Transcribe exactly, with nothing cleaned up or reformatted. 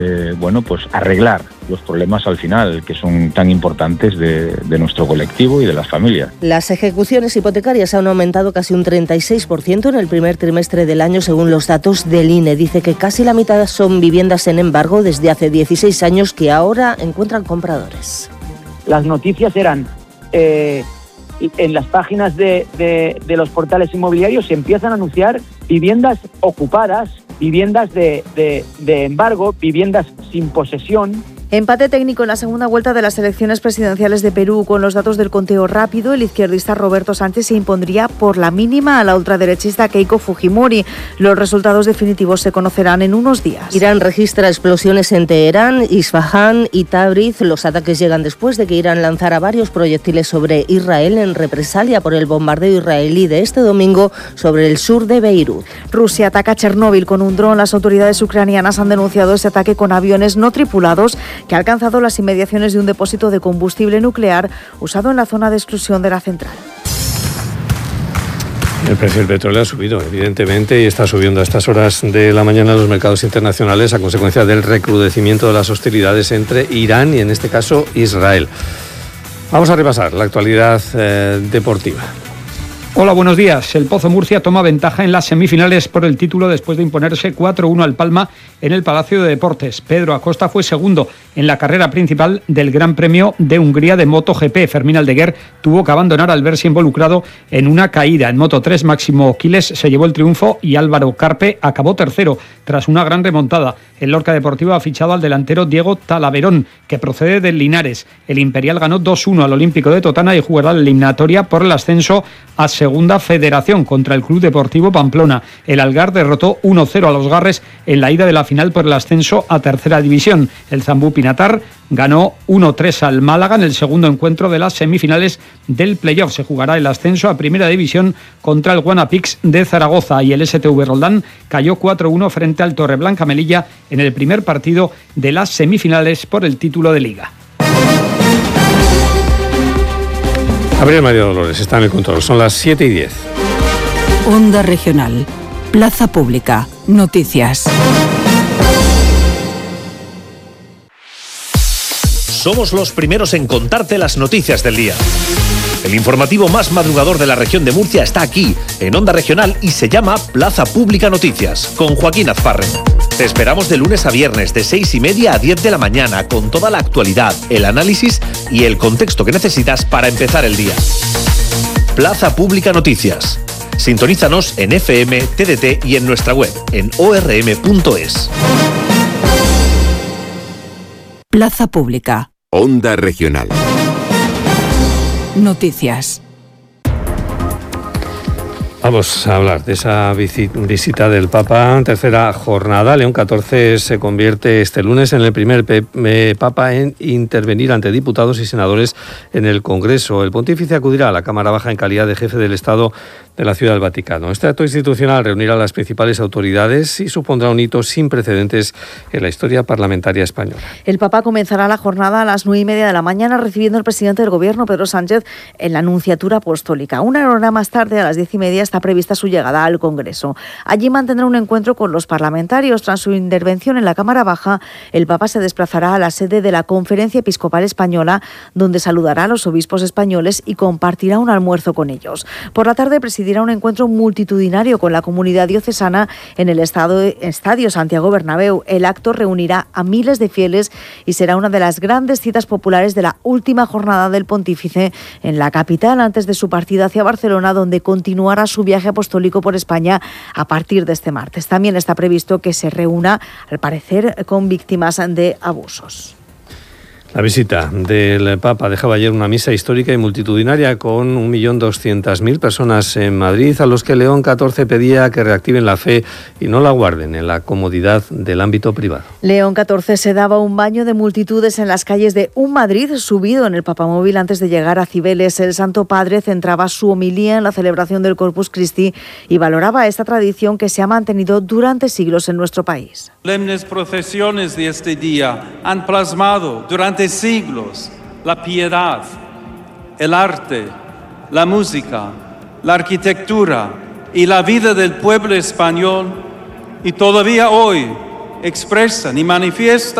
Eh, bueno, pues arreglar los problemas al final, que son tan importantes de, de nuestro colectivo y de las familias. Las ejecuciones hipotecarias han aumentado casi un treinta y seis por ciento en el primer trimestre del año, según los datos del I N E. Dice que casi la mitad son viviendas en embargo desde hace dieciséis años que ahora encuentran compradores. Las noticias eran... Eh, en las páginas de, de, de los portales inmobiliarios se empiezan a anunciar viviendas ocupadas, viviendas de, de, de embargo, viviendas sin posesión. Empate técnico en la segunda vuelta de las elecciones presidenciales de Perú. Con los datos del conteo rápido, el izquierdista Roberto Sánchez se impondría por la mínima a la ultraderechista Keiko Fujimori. Los resultados definitivos se conocerán en unos días. Irán registra explosiones en Teherán, Isfahán y Tabriz. Los ataques llegan después de que Irán lanzara varios proyectiles sobre Israel en represalia por el bombardeo israelí de este domingo sobre el sur de Beirut. Rusia ataca Chernóbil con un dron. Las autoridades ucranianas han denunciado ese ataque con aviones no tripulados que ha alcanzado las inmediaciones de un depósito de combustible nuclear usado en la zona de exclusión de la central. El precio del petróleo ha subido, evidentemente, y está subiendo a estas horas de la mañana en los mercados internacionales a consecuencia del recrudecimiento de las hostilidades entre Irán y, en este caso, Israel. Vamos a repasar la actualidad eh, deportiva. Hola, buenos días. El Pozo Murcia toma ventaja en las semifinales por el título después de imponerse cuatro uno al Palma en el Palacio de Deportes. Pedro Acosta fue segundo en la carrera principal del Gran Premio de Hungría de MotoGP. Fermín Aldeguer tuvo que abandonar al verse involucrado en una caída. En Moto tres, Máximo Quiles se llevó el triunfo y Álvaro Carpe acabó tercero tras una gran remontada. El Lorca Deportivo ha fichado al delantero Diego Talaverón, que procede del Linares. El Imperial ganó dos uno al Olímpico de Totana y jugará la eliminatoria por el ascenso a Segunda Federación contra el Club Deportivo Pamplona. El Algar derrotó uno cero a los Garres en la ida de la final por el ascenso a Tercera División. El Zambú Pinatar ganó uno tres al Málaga en el segundo encuentro de las semifinales del playoff. Se jugará el ascenso a Primera División contra el Guanapix de Zaragoza, y el S T V Roldán cayó cuatro uno frente al Torreblanca Melilla en el primer partido de las semifinales por el título de Liga. Gabriel María Dolores está en el control. Son las siete y diez. Onda Regional. Plaza Pública. Noticias. Somos los primeros en contarte las noticias del día. El informativo más madrugador de la región de Murcia está aquí, en Onda Regional, y se llama Plaza Pública Noticias, con Joaquín Azparre. Te esperamos de lunes a viernes, de seis y media a diez de la mañana, con toda la actualidad, el análisis y el contexto que necesitas para empezar el día. Plaza Pública Noticias. Sintonízanos en F M, T D T y en nuestra web, en o r m punto es. Plaza Pública. Onda Regional. Noticias. Vamos a hablar de esa visita del Papa, tercera jornada. León catorce se convierte este lunes en el primer Papa en intervenir ante diputados y senadores en el Congreso. El pontífice acudirá a la Cámara Baja en calidad de jefe del Estado de la Ciudad del Vaticano. Este acto institucional reunirá a las principales autoridades y supondrá un hito sin precedentes en la historia parlamentaria española. El Papa comenzará la jornada a las nueve y media de la mañana recibiendo al presidente del Gobierno, Pedro Sánchez, en la Nunciatura Apostólica. Una hora más tarde, a las diez y media, está prevista su llegada al Congreso. Allí mantendrá un encuentro con los parlamentarios. Tras su intervención en la Cámara Baja, el Papa se desplazará a la sede de la Conferencia Episcopal Española, donde saludará a los obispos españoles y compartirá un almuerzo con ellos. Por la tarde presidirá un encuentro multitudinario con la comunidad diocesana en el estado, Estadio Santiago Bernabéu. El acto reunirá a miles de fieles y será una de las grandes citas populares de la última jornada del pontífice en la capital antes de su partida hacia Barcelona, donde continuará su viaje apostólico por España a partir de este martes. También está previsto que se reúna, al parecer, con víctimas de abusos. La visita del Papa dejaba ayer una misa histórica y multitudinaria con un millón doscientas mil personas en Madrid, a los que León catorce pedía que reactiven la fe y no la guarden en la comodidad del ámbito privado. León catorce se daba un baño de multitudes en las calles de un Madrid subido en el papamóvil antes de llegar a Cibeles. El Santo Padre centraba su homilía en la celebración del Corpus Christi y valoraba esta tradición que se ha mantenido durante siglos en nuestro país. Solemnes procesiones de este día han plasmado durante siglos la piedad, el arte, la música, la arquitectura y la vida del pueblo español, y todavía hoy expresan y manifiestan